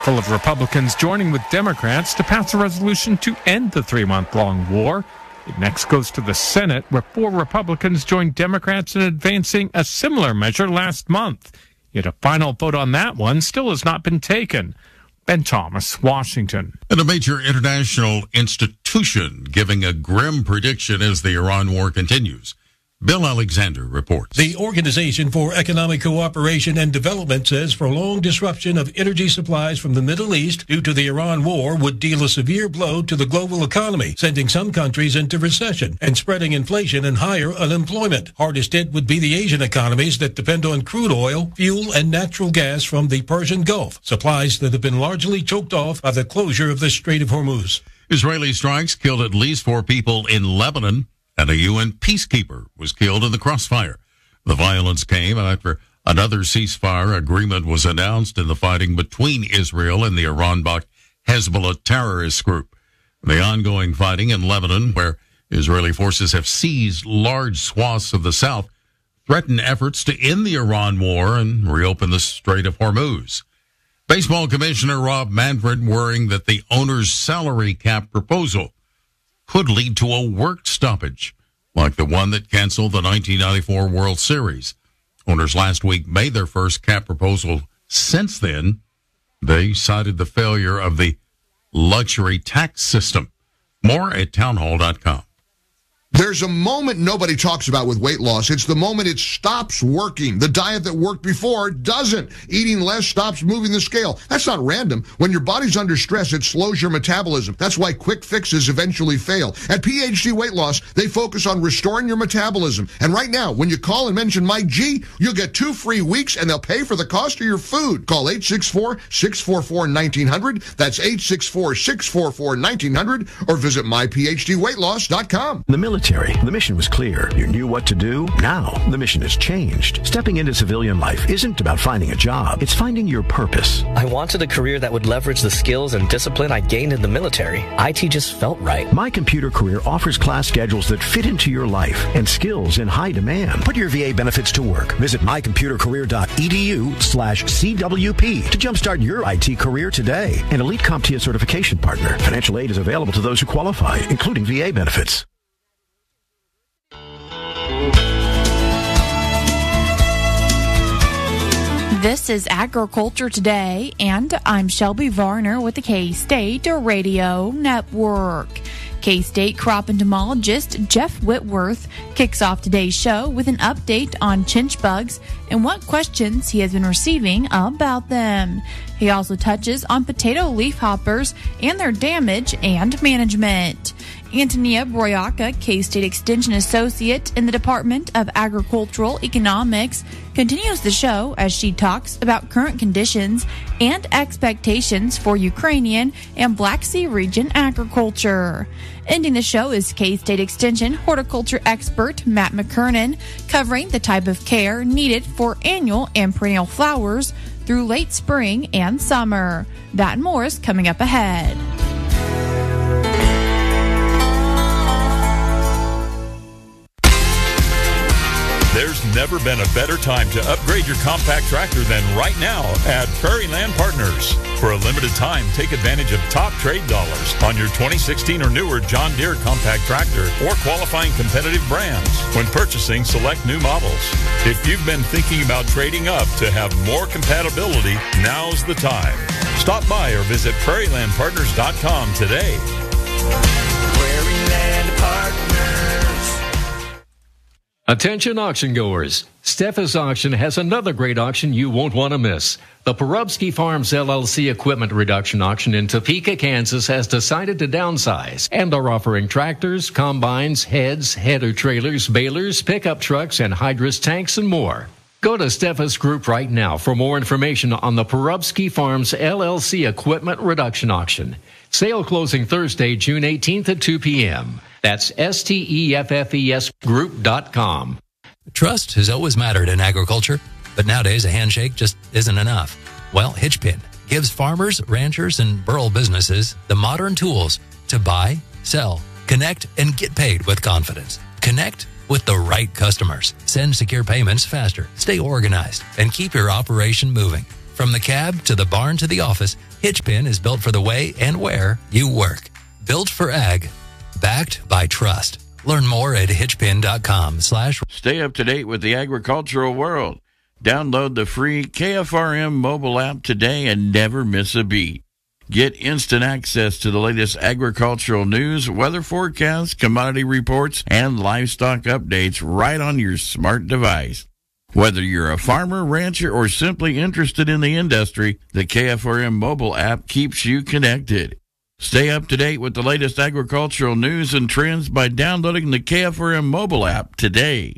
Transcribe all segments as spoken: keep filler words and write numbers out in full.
Full of Republicans joining with Democrats to pass a resolution to end the three-month-long war. It next goes to the Senate, where four Republicans joined Democrats in advancing a similar measure last month. Yet a final vote on that one still has not been taken. Ben Thomas, Washington. And a major international institution giving a grim prediction as the Iran war continues. Bill Alexander reports. The Organization for Economic Cooperation and Development says prolonged disruption of energy supplies from the Middle East due to the Iran war would deal a severe blow to the global economy, sending some countries into recession and spreading inflation and higher unemployment. Hardest hit would be the Asian economies that depend on crude oil, fuel, and natural gas from the Persian Gulf, supplies that have been largely choked off by the closure of the Strait of Hormuz. Israeli strikes killed at least four people in Lebanon, and a U N peacekeeper was killed in the crossfire. The violence came after another ceasefire agreement was announced in the fighting between Israel and the Iran-backed Hezbollah terrorist group. The ongoing fighting in Lebanon, where Israeli forces have seized large swaths of the south, threaten efforts to end the Iran war and reopen the Strait of Hormuz. Baseball Commissioner Rob Manfred worrying that the owner's salary cap proposal could lead to a work stoppage, like the one that canceled the nineteen ninety-four World Series. Owners last week made their first cap proposal since then. They cited the failure of the luxury tax system. More at townhall dot com. There's a moment nobody talks about with weight loss. It's the moment it stops working. The diet that worked before doesn't. Eating less stops moving the scale. That's not random. When your body's under stress, it slows your metabolism. That's why quick fixes eventually fail. At P H D Weight Loss, they focus on restoring your metabolism. And right now, when you call and mention Mike G, you'll get two free weeks and they'll pay for the cost of your food. Call eight six four, six four four, one nine zero zero. That's eight six four, six four four, one nine zero zero. Or visit my p h d weight loss dot com. The military. The mission was clear. You knew what to do. Now, the mission has changed. Stepping into civilian life isn't about finding a job. It's finding your purpose. I wanted a career that would leverage the skills and discipline I gained in the military. I T just felt right. My Computer Career offers class schedules that fit into your life and skills in high demand. Put your V A benefits to work. Visit my computer career dot e d u slash c w p to jumpstart your I T career today. An Elite CompTIA certification partner. Financial aid is available to those who qualify, including V A benefits. This is Agriculture Today, and I'm Shelby Varner with the K-State Radio Network. K-State crop entomologist Jeff Whitworth kicks off today's show with an update on chinch bugs and what questions he has been receiving about them. He also touches on potato leafhoppers and their damage and management. Antonia Broyaka, K-State Extension Associate in the Department of Agricultural Economics, continues the show as she talks about current conditions and expectations for Ukrainian and Black Sea region agriculture. Ending the show is K-State Extension horticulture expert Matt McKernan, covering the type of care needed for annual and perennial flowers through late spring and summer. That and more is coming up ahead. There's never been a better time to upgrade your compact tractor than right now at Prairie Land Partners. For a limited time, take advantage of top trade dollars on your twenty sixteen or newer John Deere compact tractor or qualifying competitive brands when purchasing select new models. If you've been thinking about trading up to have more compatibility, now's the time. Stop by or visit prairie land partners dot com today. Prairie Land Partners. Attention auction goers. Steffes Auction has another great auction you won't want to miss. The Porubsky Farms L L C Equipment Reduction Auction in Topeka, Kansas has decided to downsize and are offering tractors, combines, heads, header trailers, balers, pickup trucks, and hydrous tanks and more. Go to Steffes Group right now for more information on the Porubsky Farms L L C Equipment Reduction Auction. Sale closing Thursday, June eighteenth at two p.m. That's S T E F F E S group dot com. Trust has always mattered in agriculture, but nowadays a handshake just isn't enough. Well, Hitchpin gives farmers, ranchers, and rural businesses the modern tools to buy, sell, connect, and get paid with confidence. Connect with the right customers. Send secure payments faster. Stay organized and keep your operation moving. From the cab to the barn to the office, Hitchpin is built for the way and where you work. Built for ag, backed by trust. Learn more at hitchpin.com slash. Stay up to date with the agricultural world. Download the free K F R M mobile app today and never miss a beat. Get instant access to the latest agricultural news, weather forecasts, commodity reports, and livestock updates right on your smart device. Whether you're a farmer, rancher, or simply interested in the industry, the K F R M mobile app keeps you connected. Stay up to date with the latest agricultural news and trends by downloading the K F R M mobile app today.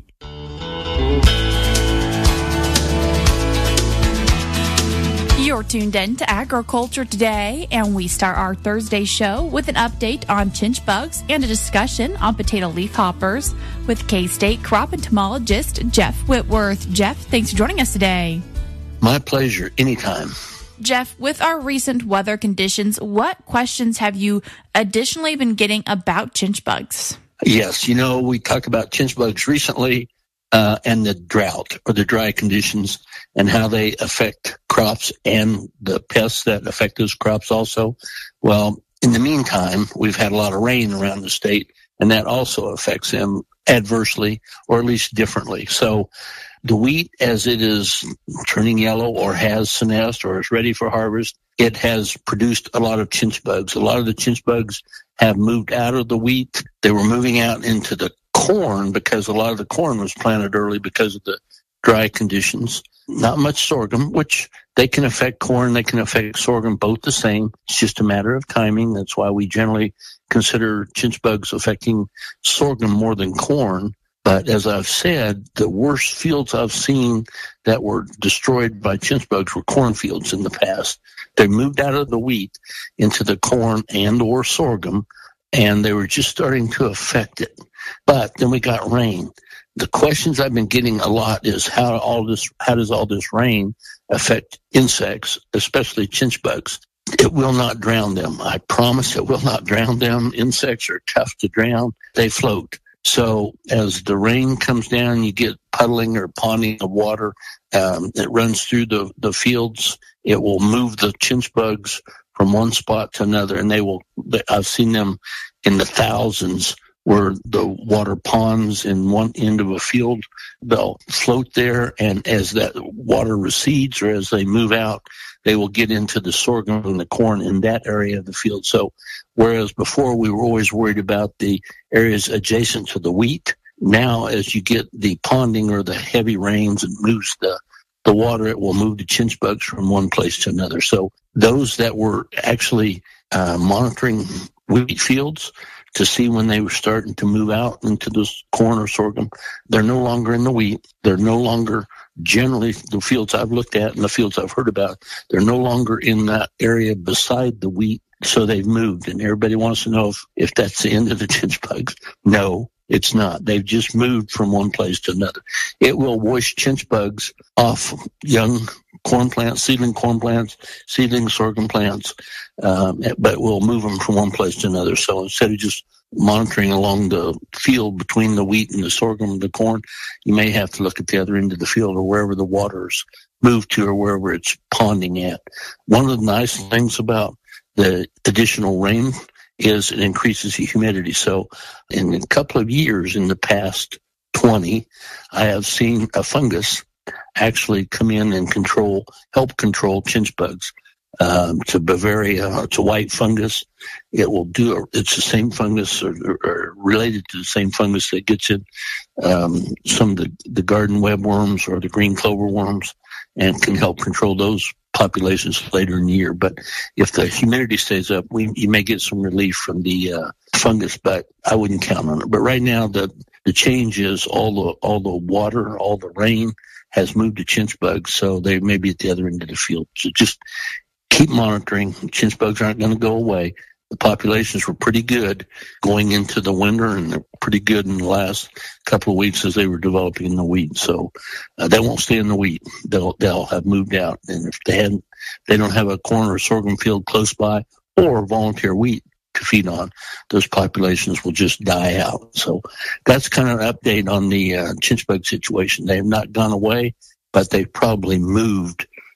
You're tuned in to Agriculture Today, and we start our Thursday show with an update on chinch bugs and a discussion on potato leafhoppers with K-State crop entomologist Jeff Whitworth. Jeff, thanks for joining us today. My pleasure, anytime. Jeff, with our recent weather conditions, what questions have you additionally been getting about chinch bugs? Yes, you know, we talked about chinch bugs recently uh, and the drought or the dry conditions and how they affect crops and the pests that affect those crops also. Well, in the meantime, we've had a lot of rain around the state, and that also affects them adversely or at least differently. So the wheat, as it is turning yellow or has senesced or is ready for harvest, it has produced a lot of chinch bugs. A lot of the chinch bugs have moved out of the wheat. They were moving out into the corn because a lot of the corn was planted early because of the dry conditions. Not much sorghum, which they can affect corn, they can affect sorghum both the same. It's just a matter of timing. That's why we generally consider chinch bugs affecting sorghum more than corn. But as I've said, the worst fields I've seen that were destroyed by chinch bugs were cornfields in the past. They moved out of the wheat into the corn and or sorghum, and they were just starting to affect it. But then we got rain. The questions I've been getting a lot is how all this, how does all this rain affect insects, especially chinch bugs? It will not drown them. I promise it will not drown them. Insects are tough to drown. They float. So as the rain comes down, you get puddling or ponding of water. Um, it runs through the, the fields. It will move the chinch bugs from one spot to another, and they will, I've seen them in the thousands where the water ponds in one end of a field. They'll float there, and as that water recedes or as they move out, they will get into the sorghum and the corn in that area of the field. So whereas before we were always worried about the areas adjacent to the wheat, now as you get the ponding or the heavy rains and moves the, the water, it will move the chinch bugs from one place to another. So those that were actually uh, monitoring wheat fields to see when they were starting to move out into the corn or sorghum, they're no longer in the wheat. They're no longer, generally, the fields I've looked at and the fields I've heard about, they're no longer in that area beside the wheat. So they've moved, and everybody wants to know if, if that's the end of the chinch bugs. No, it's not. They've just moved from one place to another. It will wash chinch bugs off young corn plants, seedling corn plants, seedling sorghum plants, um, but we'll move them from one place to another. So instead of just monitoring along the field between the wheat and the sorghum and the corn, you may have to look at the other end of the field or wherever the water's moved to or wherever it's ponding at. One of the nice things about the additional rain is it increases the humidity. So in a couple of years, in the past twenty, I have seen a fungus actually come in and control, help control chinch bugs. Um, it's a Bavaria, it's a white fungus. It will do, it's the same fungus or, or related to the same fungus that gets in um, some of the, the garden webworms or the green clover worms and can help control those populations later in the year. But if the humidity stays up, we you may get some relief from the uh, fungus, but I wouldn't count on it. But right now, the the change is all the all the water, all the rain has moved to chinch bugs, so they may be at the other end of the field. So just keep monitoring. Chinch bugs aren't going to go away. The populations were pretty good going into the winter, and they're pretty good in the last couple of weeks as they were developing in the wheat. So uh, they won't stay in the wheat. They'll they'll have moved out. And if they hadn't, they don't have a corn or sorghum field close by or volunteer wheat to feed on, those populations will just die out. So that's kind of an update on the uh, chinch bug situation. They have not gone away, but they've probably moved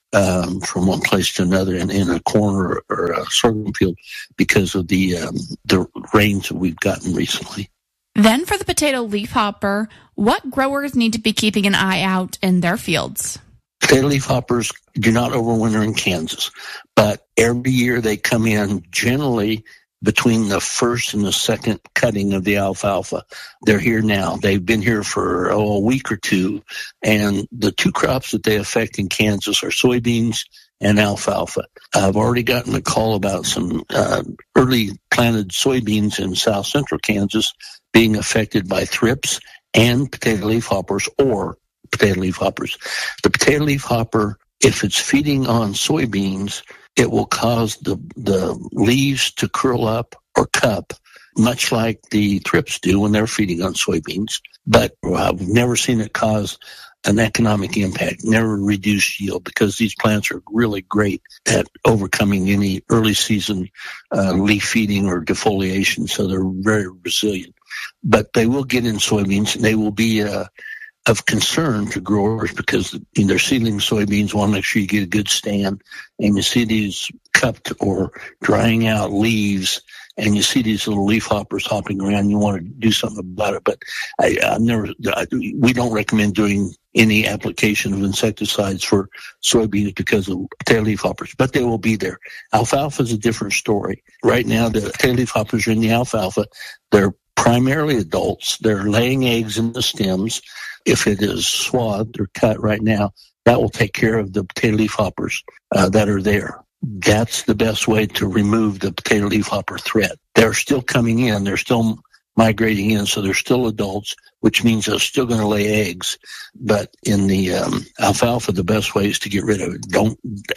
um, from one place to another in, in a corn or, or a sorghum field because of the um, the rains that we've gotten recently. Then for the potato leafhopper, what growers need to be keeping an eye out in their fields? Potato leafhoppers do not overwinter in Kansas, but every year they come in generally between the first and the second cutting of the alfalfa. They're here now. They've been here for oh, a week or two, and the two crops that they affect in Kansas are soybeans and alfalfa. I've already gotten a call about some uh, early planted soybeans in south central Kansas being affected by thrips and potato leafhoppers or potato leafhoppers. The potato leafhopper, if it's feeding on soybeans, it will cause the, the leaves to curl up or cup, much like the thrips do when they're feeding on soybeans. But I've never seen it cause an economic impact, never reduce yield, because these plants are really great at overcoming any early season uh, leaf feeding or defoliation, so they're very resilient. But they will get in soybeans, and they will be uh, of concern to growers because in their seedling soybeans want to make sure you get a good stand, and you see these cupped or drying out leaves, and you see these little leaf hoppers hopping around. You want to do something about it, but I, I've never. I, we don't recommend doing any application of insecticides for soybeans because of potato leaf hoppers, but they will be there. Alfalfa is a different story. Right now, the potato leaf hoppers are in the alfalfa. They're primarily adults. They're laying eggs in the stems. If it is swathed or cut right now, that will take care of the potato leaf hoppers uh, that are there. That's the best way to remove the potato leaf hopper threat. They're still coming in. They're still migrating in, so they're still adults, which means they're still going to lay eggs. But in the um, alfalfa, the best way is to get rid of it. Don't,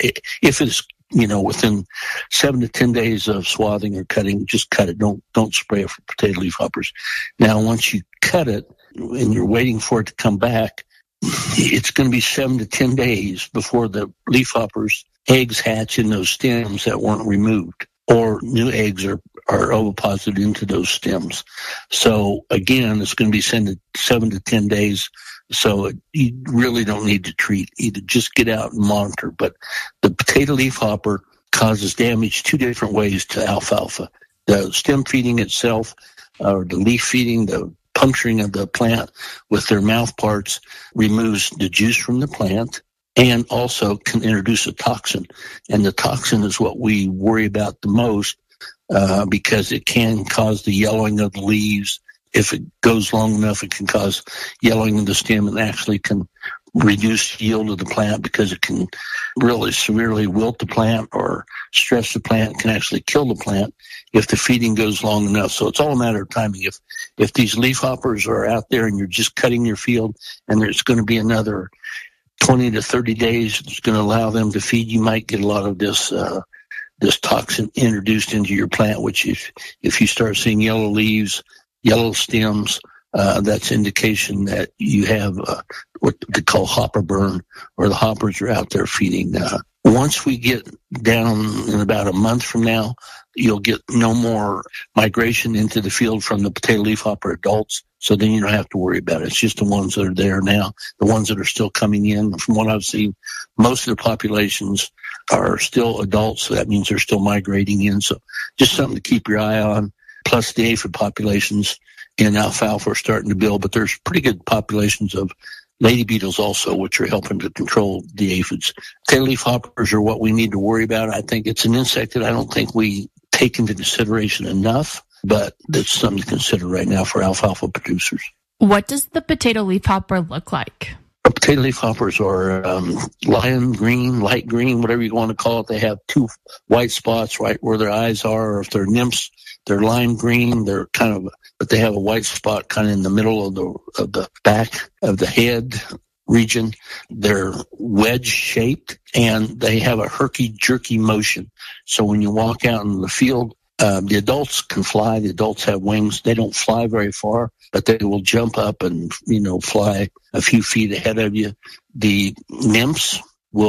if it's, you know, within seven to ten days of swathing or cutting, just cut it. Don't, don't spray it for potato leaf hoppers. Now, once you cut it and you're waiting for it to come back, it's going to be seven to ten days before the leaf hoppers eggs hatch in those stems that weren't removed, or new eggs are, are oviposited into those stems. So again, it's going to be seven to, seven to ten days. So it, you really don't need to treat. Either just get out and monitor. But the potato leaf hopper causes damage two different ways to alfalfa. The stem feeding itself, or the leaf feeding, the puncturing of the plant with their mouth parts removes the juice from the plant, and also can introduce a toxin. And the toxin is what we worry about the most uh, because it can cause the yellowing of the leaves. If it goes long enough, it can cause yellowing of the stem and actually can reduce yield of the plant because it can really severely wilt the plant or stress the plant, can actually kill the plant if the feeding goes long enough. So it's all a matter of timing. If if these leaf hoppers are out there and you're just cutting your field and there's going to be another twenty to thirty days, it's going to allow them to feed, you might get a lot of this uh, this toxin introduced into your plant, which if, if you start seeing yellow leaves, yellow stems, uh, that's indication that you have uh, what they call hopper burn, or the hoppers are out there feeding. Uh, once we get down in about a month from now, you'll get no more migration into the field from the potato leaf hopper adults. So then you don't have to worry about it. It's just the ones that are there now, the ones that are still coming in. From what I've seen, most of the populations are still adults, so that means they're still migrating in. So just something to keep your eye on. Plus the aphid populations in alfalfa are starting to build, but there's pretty good populations of lady beetles also, which are helping to control the aphids. Potato leaf hoppers are what we need to worry about. I think it's an insect that I don't think we take into consideration enough, but that's something to consider right now for alfalfa producers. What does the potato leafhopper look like? Potato leaf hoppers are um, lion green, light green, whatever you want to call it. They have two white spots right where their eyes are, or if they're nymphs, they're lime green. They're kind of, but they have a white spot kind of in the middle of the of the back of the head region. They're wedge shaped and they have a herky jerky motion. So when you walk out in the field, um, the adults can fly. The adults have wings. They don't fly very far, but they will jump up and, you know, fly a few feet ahead of you. The nymphs will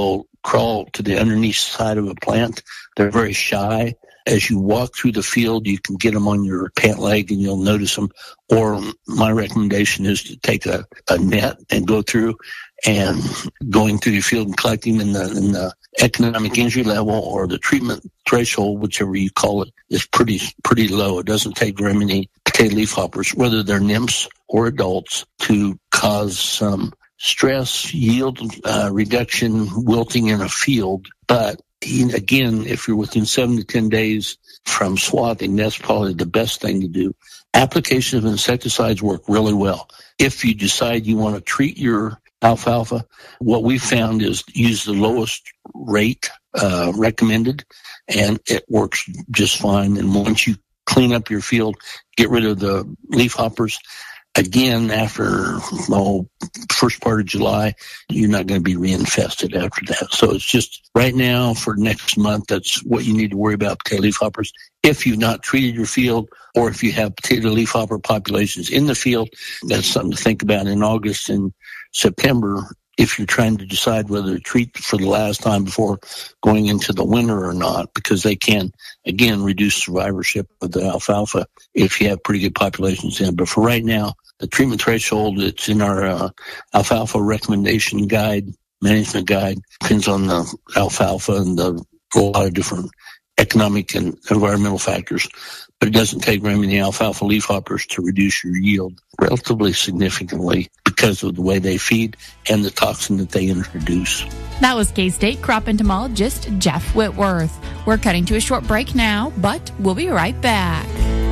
crawl to the underneath side of a plant. They're very shy. As you walk through the field, you can get them on your pant leg and you'll notice them. Or my recommendation is to take a, a net and go through and going through your field and collecting in the, in the economic injury level or the treatment threshold, whichever you call it, is pretty, pretty low. It doesn't take very many potato leafhoppers, whether they're nymphs or adults, to cause some stress, yield uh, reduction, wilting in a field. But again, if you're within seven to ten days from swathing, that's probably the best thing to do. Application of insecticides work really well. If you decide you want to treat your alfalfa, what we found is use the lowest rate uh, recommended, and it works just fine. And once you clean up your field, get rid of the leaf hoppers, again, after oh, first part of July, you're not going to be reinfested after that. So it's just right now for next month, that's what you need to worry about, potato leafhoppers. If you've not treated your field, or if you have potato leafhopper populations in the field, that's something to think about in August and September if you're trying to decide whether to treat for the last time before going into the winter or not, because they can, again, reduce survivorship of the alfalfa if you have pretty good populations in. But for right now, the treatment threshold that's in our uh, alfalfa recommendation guide, management guide, depends on the alfalfa and the, a lot of different economic and environmental factors. But it doesn't take very many alfalfa leafhoppers to reduce your yield relatively significantly because of the way they feed and the toxin that they introduce. That was K-State crop entomologist Jeff Whitworth. We're cutting to a short break now, but we'll be right back.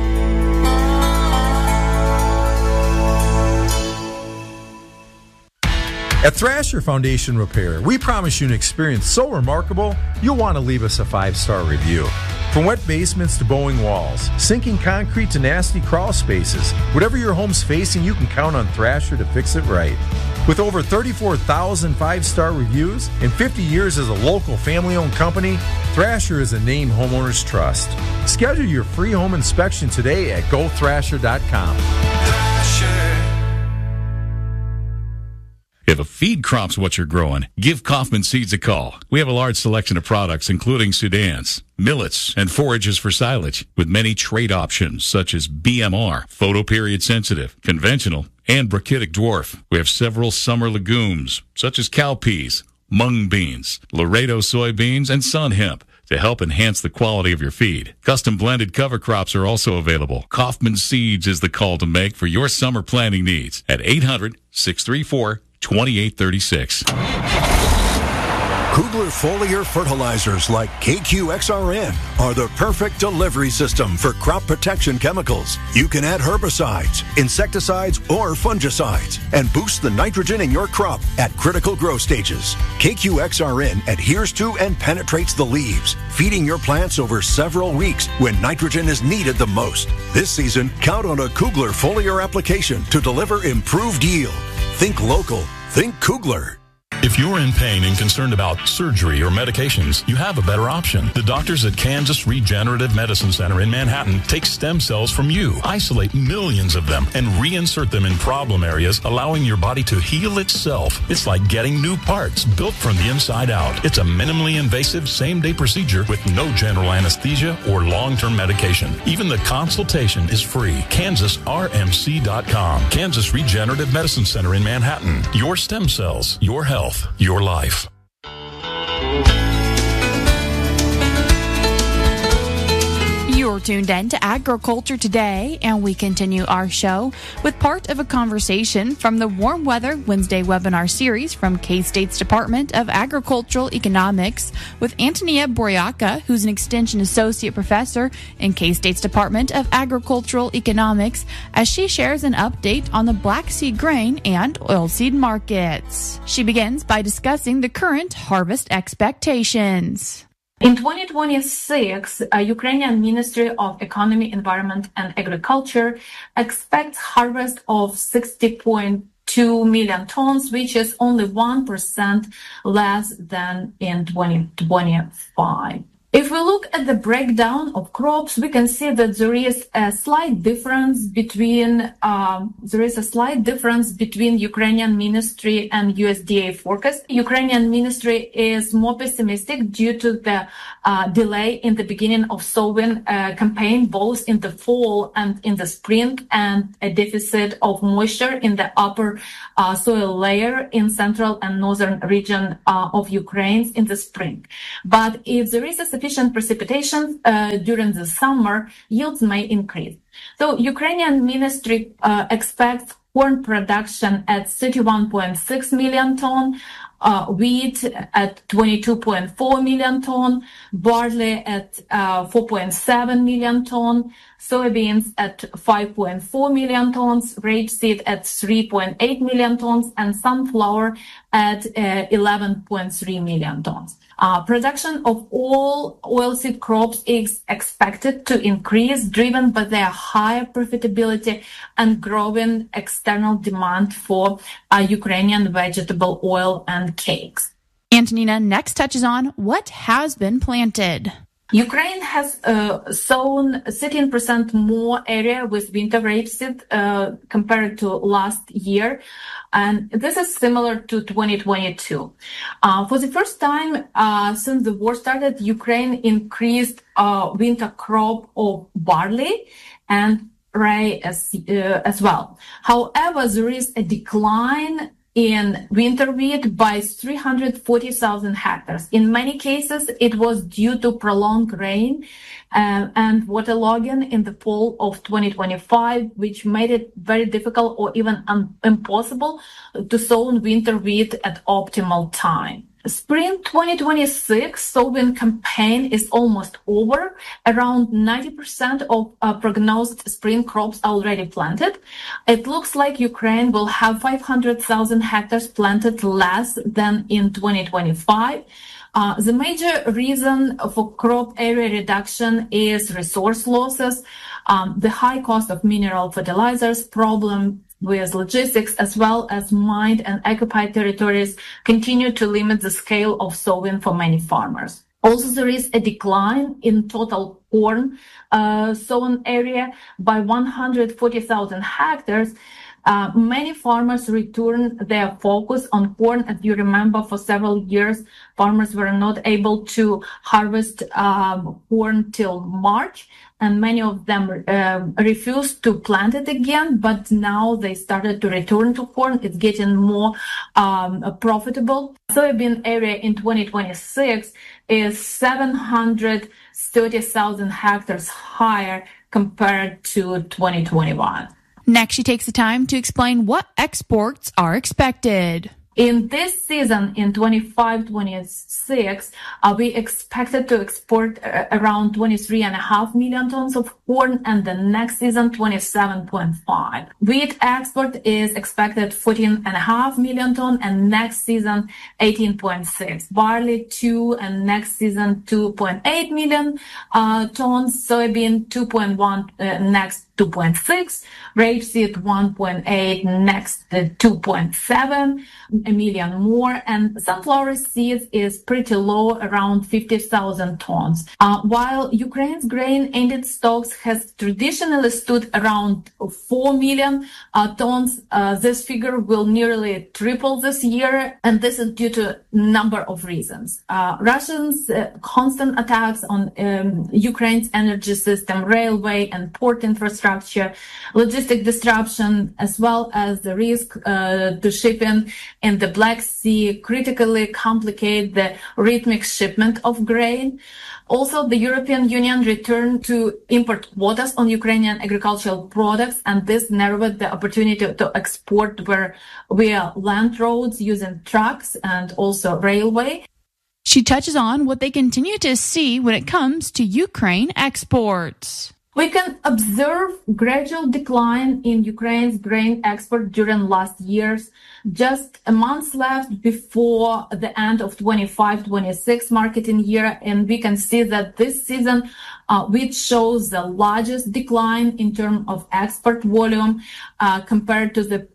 At Thrasher Foundation Repair, we promise you an experience so remarkable, you'll want to leave us a five-star review. From wet basements to bowing walls, sinking concrete to nasty crawl spaces, whatever your home's facing, you can count on Thrasher to fix it right. With over thirty-four thousand five-star reviews and fifty years as a local family-owned company, Thrasher is a name homeowners trust. Schedule your free home inspection today at go thrasher dot com. If a feed crop's what you're growing, give Kaufman Seeds a call. We have a large selection of products, including Sudans, millets, and forages for silage, with many trait options such as B M R, photoperiod sensitive, conventional, and brachytic dwarf. We have several summer legumes, such as cowpeas, mung beans, Laredo soybeans, and sun hemp, to help enhance the quality of your feed. Custom blended cover crops are also available. Kaufman Seeds is the call to make for your summer planting needs at eight hundred, six three four, twenty-eight thirty-six. Kugler foliar fertilizers like K Q X R N are the perfect delivery system for crop protection chemicals. You can add herbicides, insecticides, or fungicides and boost the nitrogen in your crop at critical growth stages. K Q X R N adheres to and penetrates the leaves, feeding your plants over several weeks when nitrogen is needed the most. This season, count on a Kugler foliar application to deliver improved yield. Think local. Think Kugler. If you're in pain and concerned about surgery or medications, you have a better option. The doctors at Kansas Regenerative Medicine Center in Manhattan take stem cells from you, isolate millions of them, and reinsert them in problem areas, allowing your body to heal itself. It's like getting new parts built from the inside out. It's a minimally invasive same-day procedure with no general anesthesia or long-term medication. Even the consultation is free. Kansas R M C dot com. Kansas Regenerative Medicine Center in Manhattan. Your stem cells, your health. Your life. You're tuned in to Agriculture Today, and we continue our show with part of a conversation from the Warm Weather Wednesday webinar series from K-State's Department of Agricultural Economics with Antonia Boryaka, who's an Extension Associate Professor in K-State's Department of Agricultural Economics, as she shares an update on the black seed grain and oilseed markets. She begins by discussing the current harvest expectations. In twenty twenty-six, uh, Ukrainian Ministry of Economy, Environment and Agriculture expects harvest of sixty point two million tons, which is only one percent less than in twenty twenty-five. If we look at the breakdown of crops, we can see that there is a slight difference between um, there is a slight difference between Ukrainian ministry and U S D A forecast. Ukrainian ministry is more pessimistic due to the uh, delay in the beginning of sowing uh, campaign, both in the fall and in the spring, and a deficit of moisture in the upper uh, soil layer in central and northern region uh, of Ukraine in the spring. But if there is a sufficient precipitation uh, during the summer, yields may increase. So Ukrainian ministry uh, expects corn production at thirty-one point six million ton, uh, wheat at twenty-two point four million ton, barley at uh, four point seven million ton, soybeans at five point four million tons, rapeseed at three point eight million tons, and sunflower at uh, eleven point three million tons. Uh, production of all oilseed crops is expected to increase, driven by their higher profitability and growing external demand for uh, Ukrainian vegetable oil and cakes. Antonina next touches on what has been planted. Ukraine has uh, sown thirteen percent more area with winter rapeseed uh, compared to last year. And this is similar to twenty twenty-two. Uh, for the first time uh, since the war started, Ukraine increased uh, winter crop of barley and rye as, uh, as well. However, there is a decline in winter wheat by three hundred forty thousand hectares. In many cases, it was due to prolonged rain uh, and waterlogging in the fall of twenty twenty-five, which made it very difficult or even un- impossible to sow winter wheat at optimal time. Spring twenty twenty-six sowing campaign is almost over. Around ninety percent of uh, prognosed spring crops are already planted. It looks like Ukraine will have five hundred thousand hectares planted less than in twenty twenty-five. Uh, the major reason for crop area reduction is resource losses, um, the high cost of mineral fertilizers, problem with logistics, as well as mined and occupied territories continue to limit the scale of sowing for many farmers. Also, there is a decline in total corn uh, sown area by one hundred forty thousand hectares. Uh, many farmers return their focus on corn. As you remember, for several years, farmers were not able to harvest um, corn till March, and many of them uh, refused to plant it again. But now they started to return to corn. It's getting more um, profitable. Soybean area in twenty twenty-six is seven hundred thirty thousand hectares higher compared to twenty twenty-one. Next, she takes the time to explain what exports are expected. In this season, in twenty-five twenty-six, uh, we expected to export uh, around twenty-three and a half million tons of corn, and the next season, twenty-seven point five. Wheat export is expected fourteen and a half million tons, and next season, eighteen point six. Barley, two, and next season, two point eight million uh, tons. Soybean, two point one, uh, next two point six. Rapeseed, one point eight, next uh, two point seven. A million more, and sunflower seeds is pretty low, around fifty thousand tons. Uh, while Ukraine's grain ended stocks has traditionally stood around four million uh, tons, uh, this figure will nearly triple this year, and this is due to a number of reasons. Uh, Russians' uh, constant attacks on um, Ukraine's energy system, railway and port infrastructure, logistic disruption, as well as the risk uh, to shipping in the Black Sea critically complicate the rhythmic shipment of grain. Also, the European Union returned to import quotas on Ukrainian agricultural products, and this narrowed the opportunity to, to export were via land roads using trucks and also railway. She touches on what they continue to see when it comes to Ukraine exports. We can observe gradual decline in Ukraine's grain export during last year's. Just a month left before the end of twenty-five twenty-six marketing year, and we can see that this season, uh, which shows the largest decline in terms of export volume uh, compared to the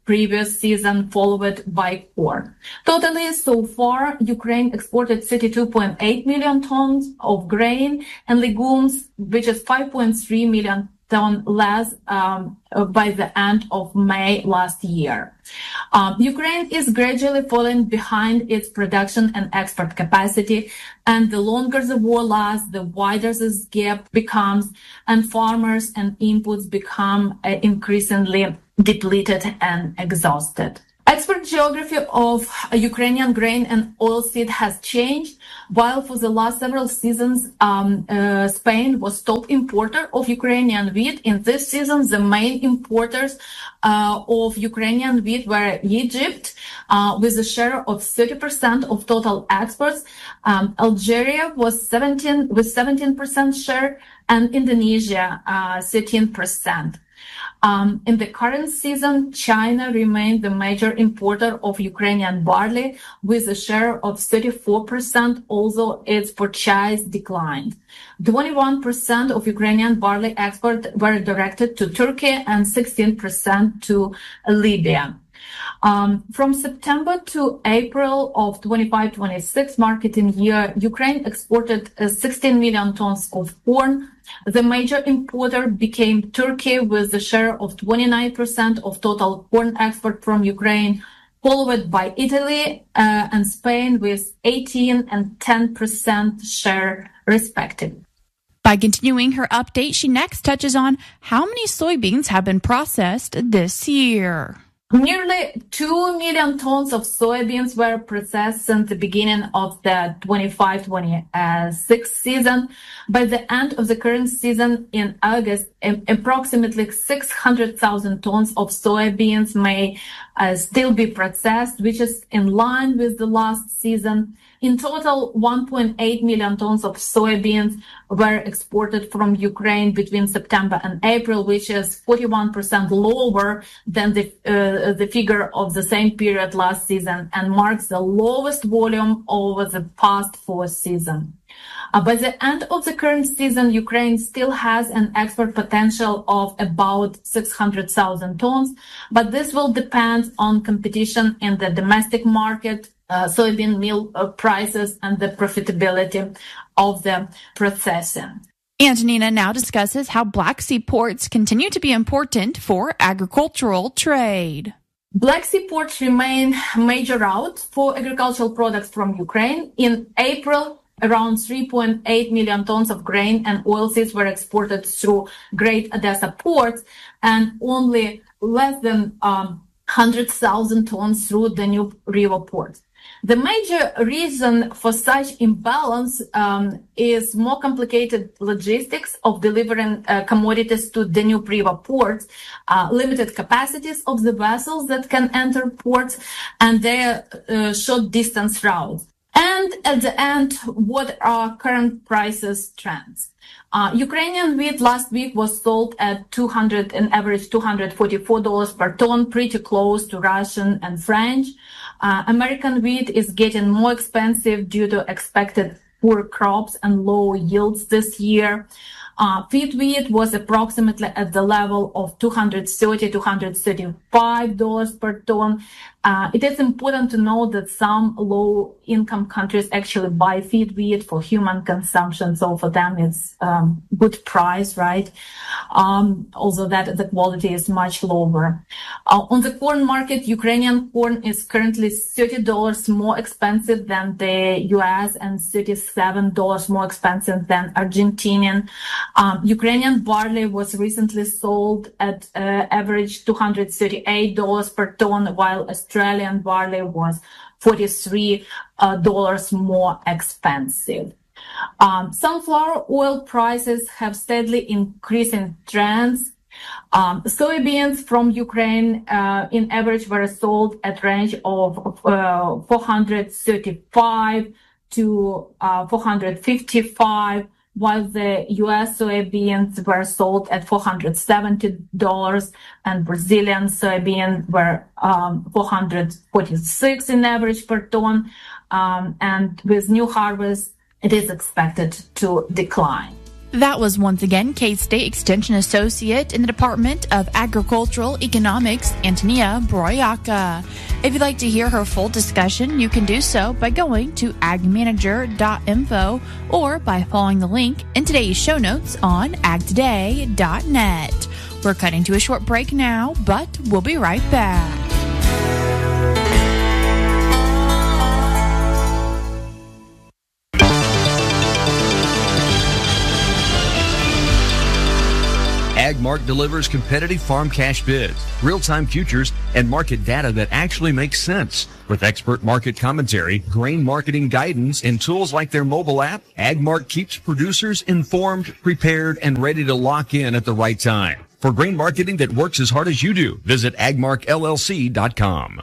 previous season, followed by corn. Totally, so far, Ukraine exported thirty-two point eight million tons of grain and legumes, which is five point three million ton less um, by the end of May last year. Um, Ukraine is gradually falling behind its production and export capacity, and the longer the war lasts, the wider this gap becomes, and farmers and inputs become uh, increasingly depleted and exhausted. Export geography of Ukrainian grain and oilseed has changed. While for the last several seasons, um, uh, Spain was top importer of Ukrainian wheat, in this season, the main importers uh, of Ukrainian wheat were Egypt, uh, with a share of thirty percent of total exports. Um, Algeria was seventeen with seventeen percent share, and Indonesia uh, thirteen percent. Um, in the current season, China remained the major importer of Ukrainian barley with a share of thirty-four percent, although its purchase declined. twenty-one percent of Ukrainian barley exports were directed to Turkey and sixteen percent to Libya. Um, from September to April of twenty-five twenty-six marketing year, Ukraine exported uh, sixteen million tons of corn. The major importer became Turkey with a share of twenty-nine percent of total corn export from Ukraine, followed by Italy uh, and Spain with eighteen and ten percent share respectively. By continuing her update, she next touches on how many soybeans have been processed this year. Nearly two million tons of soybeans were processed since the beginning of the twenty-five twenty-six season. By the end of the current season in August, approximately six hundred thousand tons of soybeans may uh, still be processed, which is in line with the last season. In total, one point eight million tons of soybeans were exported from Ukraine between September and April, which is forty-one percent lower than the, uh, the figure of the same period last season and marks the lowest volume over the past four seasons. Uh, by the end of the current season, Ukraine still has an export potential of about six hundred thousand tons, but this will depend on competition in the domestic market, Uh, soybean meal uh, prices, and the profitability of the processing. Antonina now discusses how Black Sea ports continue to be important for agricultural trade. Black Sea ports remain major routes for agricultural products from Ukraine. In April, around three point eight million tons of grain and oilseeds were exported through Great Odessa ports, and only less than um, one hundred thousand tons through Danube River ports. The major reason for such imbalance um, is more complicated logistics of delivering uh, commodities to Danube River ports, uh, limited capacities of the vessels that can enter ports, and their uh, short distance routes. And at the end, what are current prices trends? Uh, Ukrainian wheat last week was sold at two hundred, an average two hundred forty-four dollars per ton, pretty close to Russian and French. Uh, American wheat is getting more expensive due to expected poor crops and low yields this year. Uh, feed wheat was approximately at the level of two hundred thirty to two hundred thirty-five dollars per ton. Uh, it is important to note that some low-income countries actually buy feed wheat for human consumption, so for them it's um, good price, right? Um, although that the quality is much lower. Uh, on the corn market, Ukrainian corn is currently thirty dollars more expensive than the U S and thirty-seven dollars more expensive than Argentinian. Um, Ukrainian barley was recently sold at uh, average two hundred thirty-eight dollars per ton, while Australian barley was forty-three dollars uh, more expensive. Um, sunflower oil prices have steadily increasing trends. Um, soybeans from Ukraine, uh, in average, were sold at range of uh, four hundred thirty-five to uh, four hundred fifty-five, while the U S soybeans were sold at four hundred seventy dollars and Brazilian soybeans were um, four hundred forty-six in average per ton. Um, and with new harvest, it is expected to decline. That was once again K-State Extension Associate in the Department of Agricultural Economics, Antonia Broyaka. If you'd like to hear her full discussion, you can do so by going to ag manager dot info or by following the link in today's show notes on ag today dot net. We're cutting to a short break now, but we'll be right back. AgMark delivers competitive farm cash bids, real-time futures, and market data that actually makes sense. With expert market commentary, grain marketing guidance, and tools like their mobile app, AgMark keeps producers informed, prepared, and ready to lock in at the right time. For grain marketing that works as hard as you do, visit ag mark L L C dot com.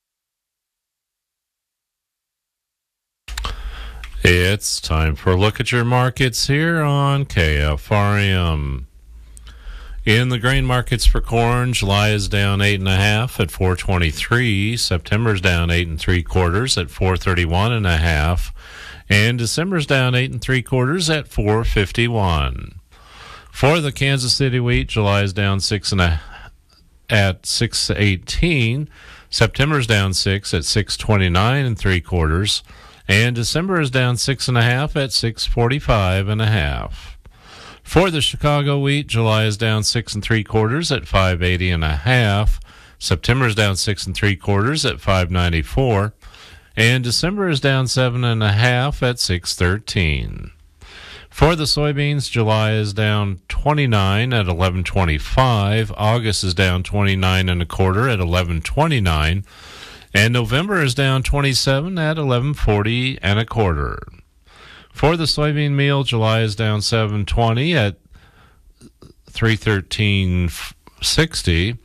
It's time for a look at your markets here on K F R M. In the grain markets for corn, July is down eight and a half at four twenty-three. September's down eight and three quarters at four thirty-one and a half, and December's down eight and three quarters at four fifty-one. For the Kansas City wheat, July is down six and a at six eighteen. September's down six at six twenty-nine and three quarters, and December is down six and a half at six forty-five and a half. For the Chicago wheat, July is down six and three quarters at five eighty and a half. September is down six and three quarters at five ninety-four, and December is down seven and a half at six thirteen. For the soybeans, July is down twenty-nine at eleven twenty-five. August is down twenty-nine and a quarter at eleven twenty-nine, and November is down twenty-seven at eleven forty and a quarter. For the soybean meal, July is down seven twenty at three thirteen sixty.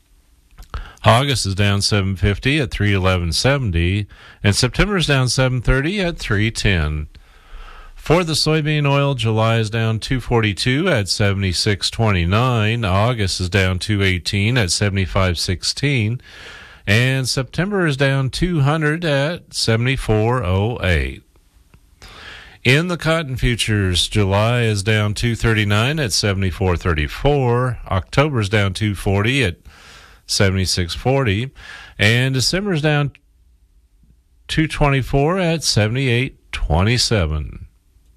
August is down seven fifty at three eleven seventy, and September is down seven thirty at three ten. For the soybean oil, July is down two forty-two at seventy-six twenty-nine. August is down two eighteen at seventy-five sixteen, and September is down two hundred at seventy-four oh eight. In the cotton futures, July is down two thirty-nine at seventy-four thirty-four. October is down two forty at seventy-six forty, and December is down two twenty-four at seventy-eight twenty-seven.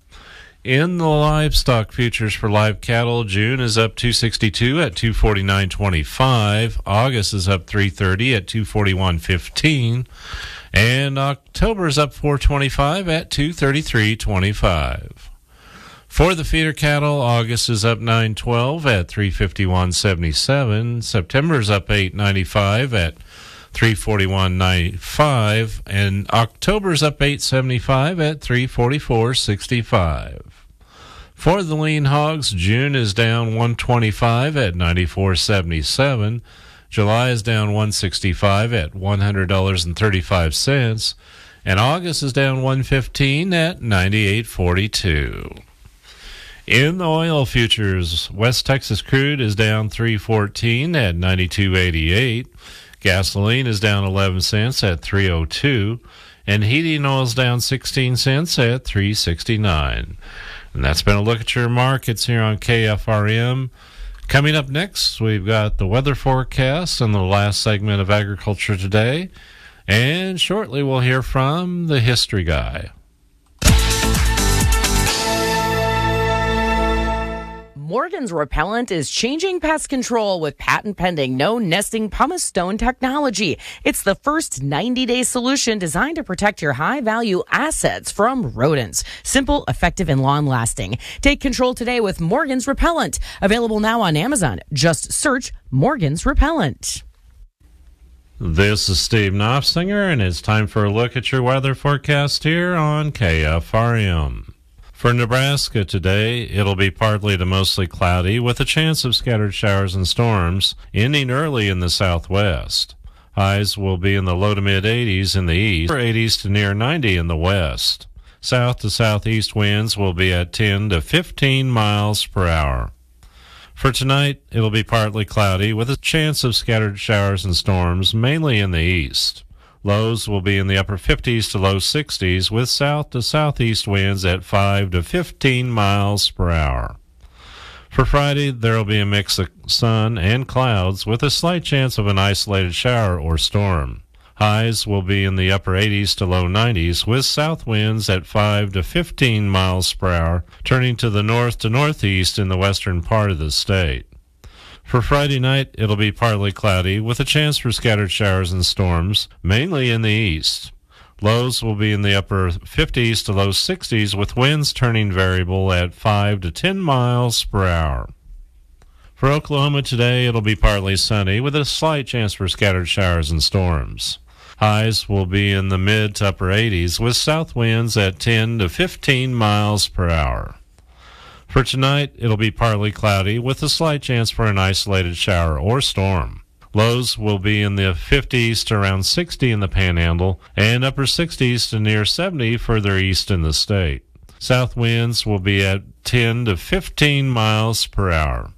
In the livestock futures for live cattle, June is up two sixty-two at two forty-nine twenty-five. August is up three thirty at two forty-one fifteen. And October is up four twenty-five at two thirty-three twenty-five. For the feeder cattle, August is up nine twelve at three fifty-one seventy-seven. September is up eight ninety-five at three forty-one ninety-five, and October is up eight seventy-five at three forty-four sixty-five. For the lean hogs, June is down one twenty-five at ninety-four seventy-seven. July is down one sixty-five at one hundred dollars and thirty-five cents, and August is down one fifteen at ninety-eight forty-two. In the oil futures, West Texas crude is down three fourteen at ninety-two eighty-eight. Gasoline is down eleven cents at three oh two, and heating oil is down sixteen cents at three sixty-nine. And that's been a look at your markets here on K F R M. Coming up next, we've got the weather forecast and the last segment of Agriculture Today. And shortly, we'll hear from the History Guy. Morgan's Repellent is changing pest control with patent-pending no-nesting pumice stone technology. It's the first ninety-day solution designed to protect your high-value assets from rodents. Simple, effective, and long-lasting. Take control today with Morgan's Repellent. Available now on Amazon. Just search Morgan's Repellent. This is Steve Knopfsinger, and it's time for a look at your weather forecast here on K F R M. For Nebraska today, it'll be partly to mostly cloudy with a chance of scattered showers and storms, ending early in the southwest. Highs will be in the low to mid eighties in the east, or eighties to near ninety in the west. South to southeast winds will be at ten to fifteen miles per hour. For tonight, it'll be partly cloudy with a chance of scattered showers and storms, mainly in the east. Lows will be in the upper fifties to low sixties with south to southeast winds at five to fifteen miles per hour. For Friday, there will be a mix of sun and clouds with a slight chance of an isolated shower or storm. Highs will be in the upper eighties to low nineties with south winds at five to fifteen miles per hour, turning to the north to northeast in the western part of the state. For Friday night, it'll be partly cloudy with a chance for scattered showers and storms, mainly in the east. Lows will be in the upper fifties to low sixties with winds turning variable at five to ten miles per hour. For Oklahoma today, it'll be partly sunny with a slight chance for scattered showers and storms. Highs will be in the mid to upper eighties with south winds at ten to fifteen miles per hour. For tonight, it'll be partly cloudy with a slight chance for an isolated shower or storm. Lows will be in the fifties to around sixty in the Panhandle and upper sixties to near seventy further east in the state. South winds will be at ten to fifteen miles per hour.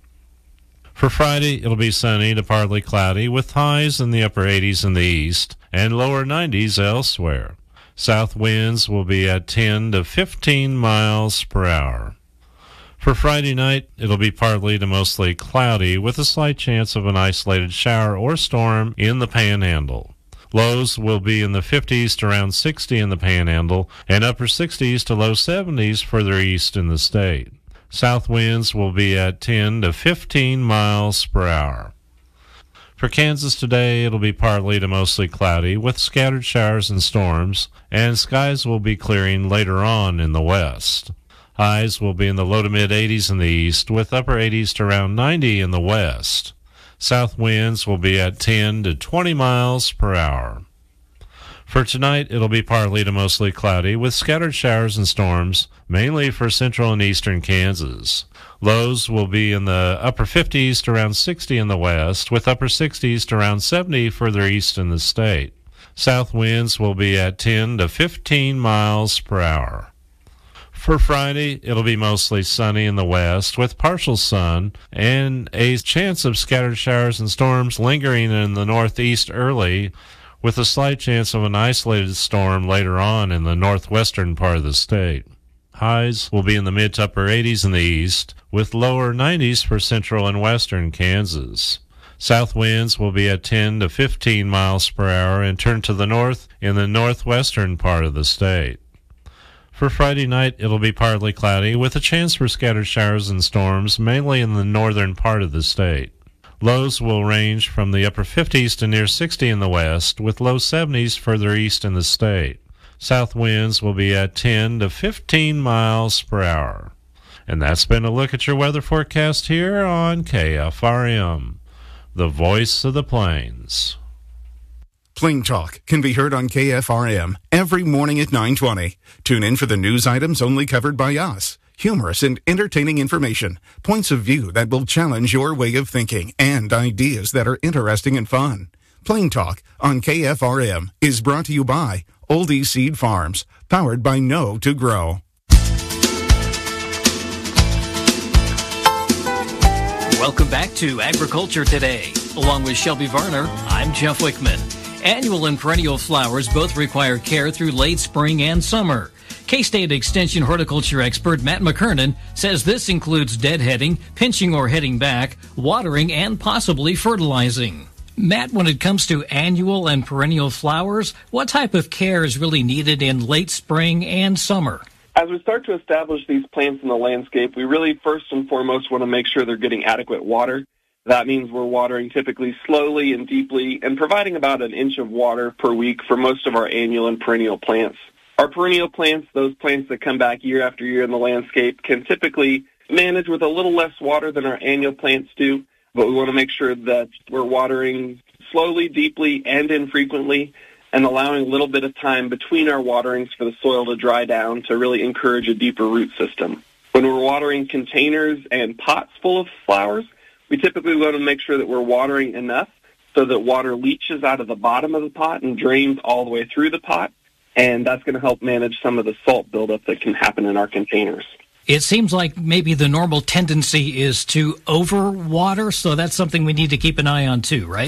For Friday, it'll be sunny to partly cloudy with highs in the upper eighties in the east and lower nineties elsewhere. South winds will be at ten to fifteen miles per hour. For Friday night, it'll be partly to mostly cloudy with a slight chance of an isolated shower or storm in the Panhandle. Lows will be in the fifties to around sixty in the Panhandle and upper sixties to low seventies further east in the state. South winds will be at ten to fifteen miles per hour. For Kansas today, it'll be partly to mostly cloudy with scattered showers and storms, and skies will be clearing later on in the west. Highs will be in the low to mid eighties in the east with upper eighties to around ninety in the west. South winds will be at ten to twenty miles per hour. For tonight, it'll be partly to mostly cloudy with scattered showers and storms, mainly for central and eastern Kansas. Lows will be in the upper fifties to around sixty in the west with upper sixties to around seventy further east in the state. South winds will be at ten to fifteen miles per hour. For Friday, it'll be mostly sunny in the west with partial sun and a chance of scattered showers and storms lingering in the northeast early with a slight chance of an isolated storm later on in the northwestern part of the state. Highs will be in the mid to upper eighties in the east with lower nineties for central and western Kansas. South winds will be at ten to fifteen miles per hour and turn to the north in the northwestern part of the state. For Friday night, it'll be partly cloudy with a chance for scattered showers and storms, mainly in the northern part of the state. Lows will range from the upper fifties to near sixty in the west, with low seventies further east in the state. South winds will be at ten to fifteen miles per hour. And that's been a look at your weather forecast here on K F R M, the voice of the plains. Plain Talk can be heard on K F R M every morning at nine twenty. Tune in for the news items only covered by us. Humorous and entertaining information, points of view that will challenge your way of thinking, and ideas that are interesting and fun. Plain Talk on K F R M is brought to you by Oldie Seed Farms, powered by Know to Grow. Welcome back to Agriculture Today. Along with Shelby Varner, I'm Jeff Wickman. Annual and perennial flowers both require care through late spring and summer. K-State Extension horticulture expert Matt McKernan says this includes deadheading, pinching or heading back, watering, and possibly fertilizing. Matt, when it comes to annual and perennial flowers, what type of care is really needed in late spring and summer? As we start to establish these plants in the landscape, we really first and foremost want to make sure they're getting adequate water. That means we're watering typically slowly and deeply and providing about an inch of water per week for most of our annual and perennial plants. Our perennial plants, those plants that come back year after year in the landscape, can typically manage with a little less water than our annual plants do, but we want to make sure that we're watering slowly, deeply, and infrequently, and allowing a little bit of time between our waterings for the soil to dry down to really encourage a deeper root system. When we're watering containers and pots full of flowers, we typically want to make sure that we're watering enough so that water leaches out of the bottom of the pot and drains all the way through the pot, and that's going to help manage some of the salt buildup that can happen in our containers. It seems like maybe the normal tendency is to overwater, so that's something we need to keep an eye on too, right?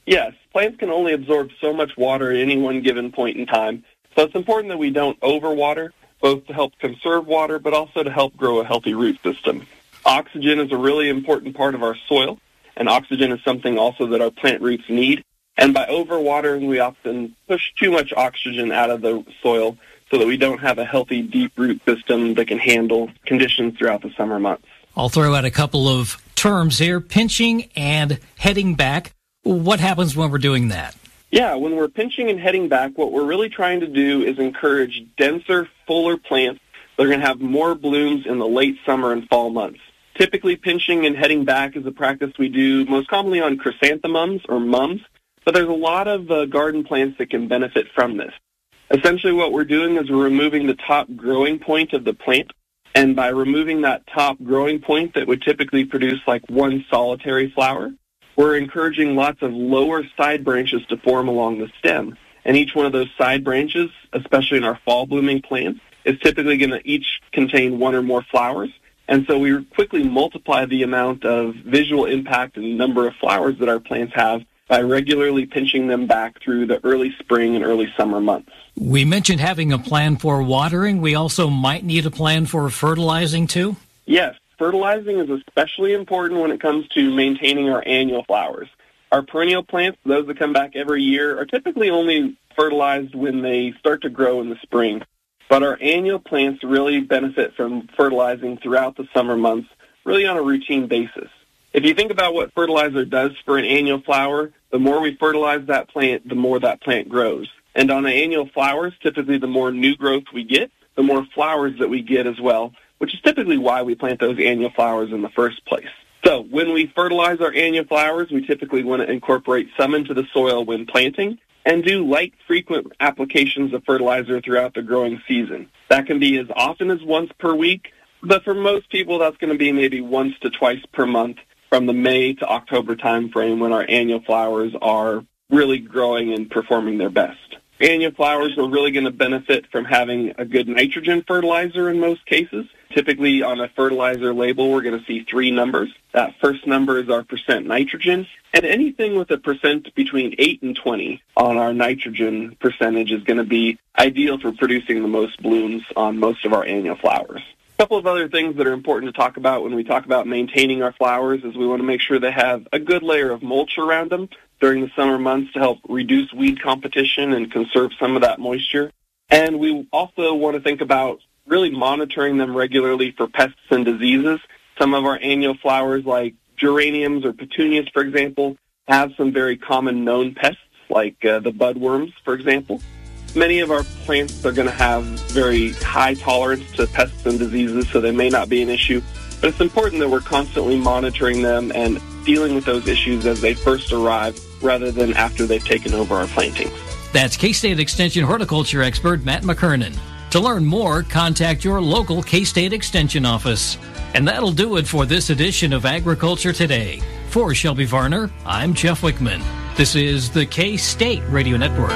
Yes, plants can only absorb so much water at any one given point in time, so it's important that we don't overwater, both to help conserve water, but also to help grow a healthy root system. Oxygen is a really important part of our soil, and oxygen is something also that our plant roots need. And by overwatering, we often push too much oxygen out of the soil so that we don't have a healthy, deep root system that can handle conditions throughout the summer months. I'll throw out a couple of terms here, pinching and heading back. What happens when we're doing that? Yeah, when we're pinching and heading back, what we're really trying to do is encourage denser, fuller plants that are going to have more blooms in the late summer and fall months. Typically, pinching and heading back is a practice we do most commonly on chrysanthemums or mums, but there's a lot of uh, garden plants that can benefit from this. Essentially, what we're doing is we're removing the top growing point of the plant, and by removing that top growing point that would typically produce like one solitary flower, we're encouraging lots of lower side branches to form along the stem. And each one of those side branches, especially in our fall blooming plants, is typically going to each contain one or more flowers. And so we quickly multiply the amount of visual impact and number of flowers that our plants have by regularly pinching them back through the early spring and early summer months. We mentioned having a plan for watering. We also might need a plan for fertilizing too? Yes. Fertilizing is especially important when it comes to maintaining our annual flowers. Our perennial plants, those that come back every year, are typically only fertilized when they start to grow in the spring. But our annual plants really benefit from fertilizing throughout the summer months, really on a routine basis. If you think about what fertilizer does for an annual flower, the more we fertilize that plant, the more that plant grows. And on the annual flowers, typically the more new growth we get, the more flowers that we get as well, which is typically why we plant those annual flowers in the first place. So when we fertilize our annual flowers, we typically want to incorporate some into the soil when planting and do light, frequent applications of fertilizer throughout the growing season. That can be as often as once per week, but for most people that's going to be maybe once to twice per month from the May to October time frame when our annual flowers are really growing and performing their best. Annual flowers are really going to benefit from having a good nitrogen fertilizer in most cases. Typically on a fertilizer label, we're going to see three numbers. That first number is our percent nitrogen, and anything with a percent between eight and twenty on our nitrogen percentage is going to be ideal for producing the most blooms on most of our annual flowers. A couple of other things that are important to talk about when we talk about maintaining our flowers is we want to make sure they have a good layer of mulch around them during the summer months to help reduce weed competition and conserve some of that moisture. And we also want to think about really monitoring them regularly for pests and diseases. Some of our annual flowers, like geraniums or petunias, for example, have some very common known pests, like uh, the budworms, for example. Many of our plants are going to have very high tolerance to pests and diseases, so they may not be an issue. But it's important that we're constantly monitoring them and dealing with those issues as they first arrive rather than after they've taken over our plantings. That's K-State Extension horticulture expert Matt McKernan. To learn more, contact your local K-State Extension office. And that'll do it for this edition of Agriculture Today. For Shelby Varner, I'm Jeff Wickman. This is the K-State Radio Network.